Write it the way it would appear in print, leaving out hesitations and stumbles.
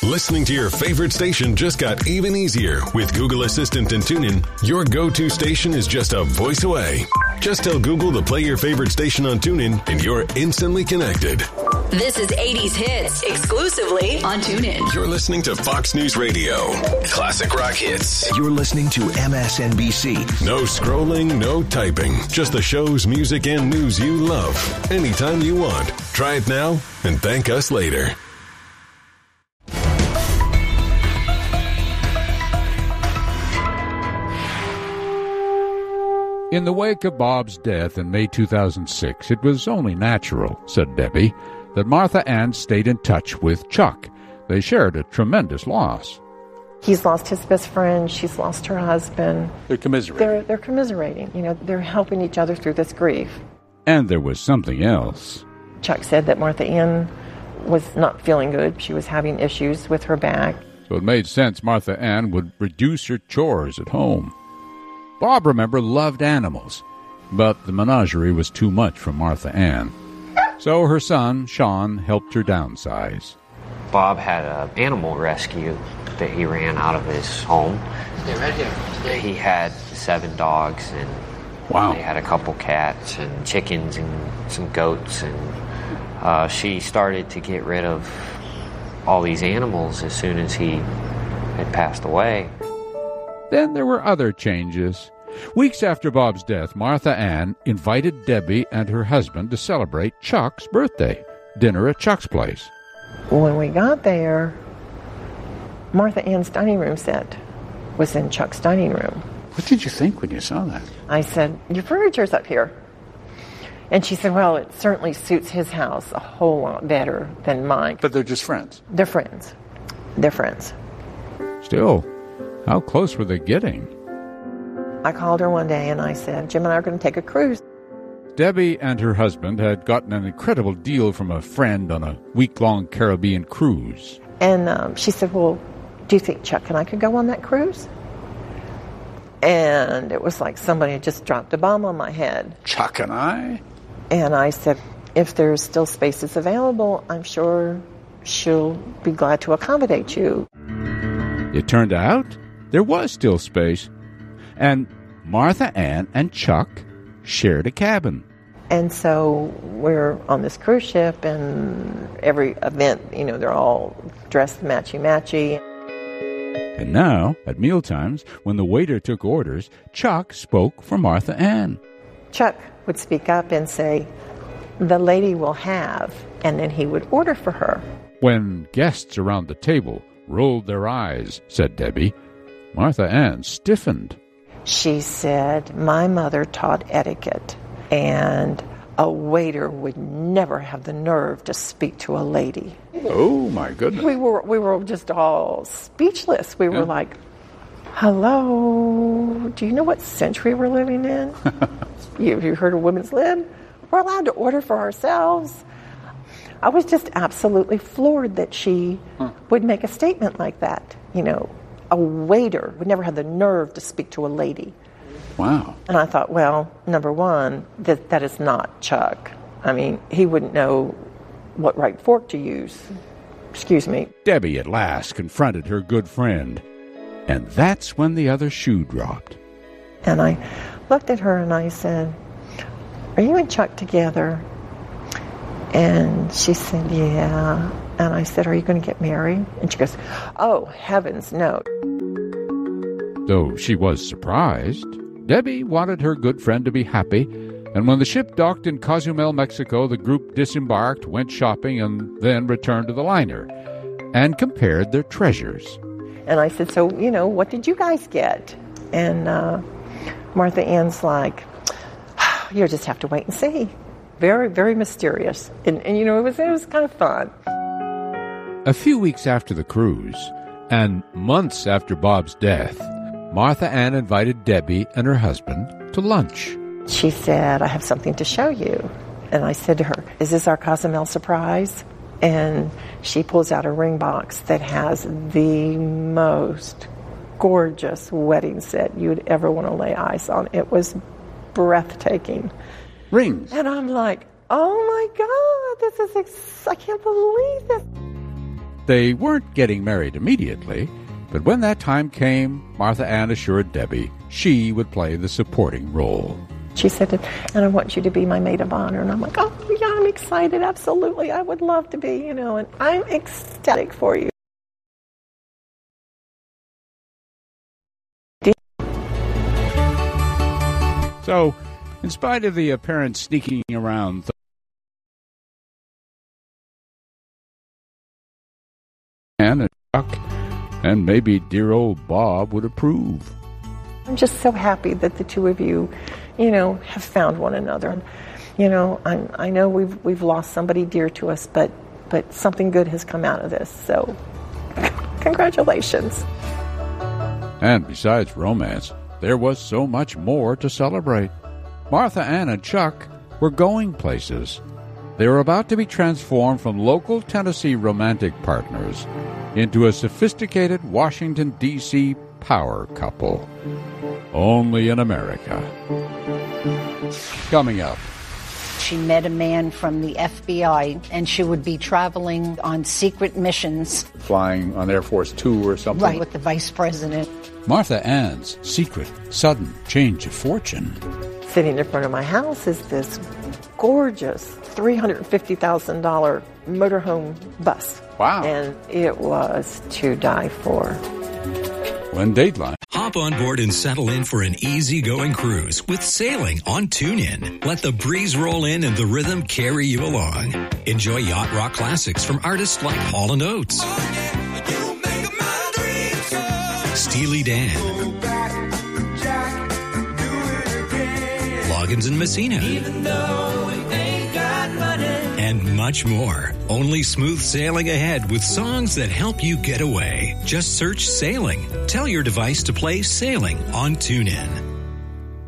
Listening to your favorite station just got even easier with Google Assistant and TuneIn. Your go-to station is just a voice away. Just tell Google to play your favorite station on TuneIn and you're instantly connected. This is 80s Hits, exclusively on TuneIn. You're listening to Fox News Radio. Classic rock hits. You're listening to MSNBC. No scrolling, no typing. Just the shows, music, and news you love. Anytime you want. Try it now and thank us later. In the wake of Bob's death in May 2006, it was only natural, said Debbie, that Martha Ann stayed in touch with Chuck. They shared a tremendous loss. He's lost his best friend. She's lost her husband. They're commiserating. They're commiserating. You know, they're helping each other through this grief. And there was something else. Chuck said that Martha Ann was not feeling good. She was having issues with her back. So it made sense Martha Ann would reduce her chores at home. Bob, remember, loved animals, but the menagerie was too much for Martha Ann. So her son, Sean, helped her downsize. Bob had an animal rescue that he ran out of his home. Yeah, right here. He had 7 dogs, and they had a couple cats and chickens and some goats, and she started to get rid of all these animals as soon as he had passed away. Then there were other changes. Weeks after Bob's death, Martha Ann invited Debbie and her husband to celebrate Chuck's birthday, dinner at Chuck's place. When we got there, Martha Ann's dining room set was in Chuck's dining room. What did you think when you saw that? I said, your furniture's up here. And she said, well, it certainly suits his house a whole lot better than mine. But they're just friends. They're friends. They're friends. Still, how close were they getting? I called her one day and I said, Jim and I are going to take a cruise. Debbie and her husband had gotten an incredible deal from a friend on a week-long Caribbean cruise. And she said, well, do you think Chuck and I could go on that cruise? And it was like somebody had just dropped a bomb on my head. Chuck and I? And I said, if there's still spaces available, I'm sure she'll be glad to accommodate you. It turned out there was still space. And Martha Ann and Chuck shared a cabin. And so we're on this cruise ship, and every event, you know, they're all dressed matchy-matchy. And now, at mealtimes, when the waiter took orders, Chuck spoke for Martha Ann. Chuck would speak up and say, the lady will have, and then he would order for her. When guests around the table rolled their eyes, said Debbie, Martha Ann stiffened. She said, my mother taught etiquette, and a waiter would never have the nerve to speak to a lady. Oh, my goodness. We were just all speechless. We were like, hello, do you know what century we're living in? You heard of women's lib? We're allowed to order for ourselves. I was just absolutely floored that she would make a statement like that. You know, a waiter would never have the nerve to speak to a lady. Wow. And I thought, well, number one, that is not Chuck. I mean, he wouldn't know what right fork to use. Excuse me. Debbie at last confronted her good friend. And that's when the other shoe dropped. And I looked at her and I said, are you and Chuck together? And she said, yeah. And I said, are you going to get married? And she goes, oh, heavens, no. Though she was surprised, Debbie wanted her good friend to be happy, and when the ship docked in Cozumel, Mexico, the group disembarked, went shopping, and then returned to the liner, and compared their treasures. And I said, so, you know, what did you guys get? And Martha Ann's like, you'll just have to wait and see. Very, very mysterious. And you know, it was kind of fun. A few weeks after the cruise, and months after Bob's death, Martha Ann invited Debbie and her husband to lunch. She said, I have something to show you. And I said to her, is this our Cozumel surprise? And she pulls out a ring box that has the most gorgeous wedding set you'd ever want to lay eyes on. It was breathtaking. Rings. And I'm like, oh my God, I can't believe this. They weren't getting married immediately, but when that time came, Martha Ann assured Debbie she would play the supporting role. She said, and I want you to be my maid of honor. And I'm like, oh, yeah, I'm excited. Absolutely. I would love to be, and I'm ecstatic for you. So, in spite of the apparent sneaking around Ann and Chuck, and maybe dear old Bob would approve. I'm just so happy that the two of you, have found one another. I know we've lost somebody dear to us, but something good has come out of this. So, congratulations. And besides romance, there was so much more to celebrate. Martha Ann and Chuck were going places. They were about to be transformed from local Tennessee romantic partners into a sophisticated Washington, D.C. power couple. Only in America. Coming up. She met a man from the FBI, and she would be traveling on secret missions. Flying on Air Force 2 or something. Right, with the vice president. Martha Ann's secret, sudden change of fortune. Sitting in front of my house is this gorgeous $350,000 motorhome bus. Wow. And it was to die for. When Dateline. Hop on board and settle in for an easygoing cruise with sailing on TuneIn. Let the breeze roll in and the rhythm carry you along. Enjoy yacht rock classics from artists like Hall & Oates, Steely Dan, Loggins and Messina, and much more. Only smooth sailing ahead with songs that help you get away. Just search Sailing. Tell your device to play Sailing on TuneIn.